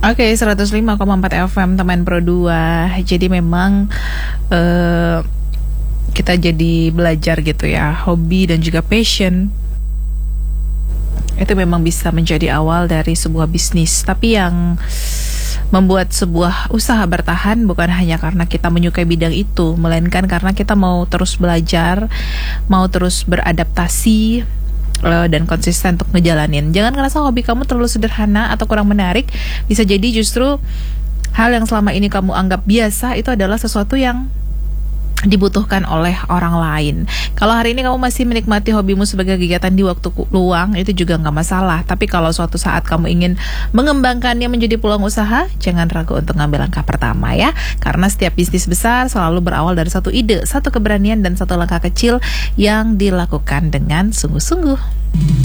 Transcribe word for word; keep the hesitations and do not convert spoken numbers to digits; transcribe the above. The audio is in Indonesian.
Oke, seratus lima koma empat F M teman Pro dua. Jadi memang uh, kita jadi belajar gitu ya, hobi dan juga passion itu memang bisa menjadi awal dari sebuah bisnis. Tapi yang membuat sebuah usaha bertahan bukan hanya karena kita menyukai bidang itu, melainkan karena kita mau terus belajar, mau terus beradaptasi uh, dan konsisten untuk ngejalanin. Jangan ngerasa hobi kamu terlalu sederhana atau kurang menarik. Bisa jadi justru hal yang selama ini kamu anggap biasa itu adalah sesuatu yang dibutuhkan oleh orang lain. Kalau hari ini kamu masih menikmati hobimu sebagai kegiatan di waktu luang, itu juga nggak masalah. Tapi kalau suatu saat kamu ingin mengembangkannya menjadi peluang usaha, jangan ragu untuk ngambil langkah pertama ya. Karena setiap bisnis besar selalu berawal dari satu ide, satu keberanian, dan satu langkah kecil yang dilakukan dengan sungguh-sungguh.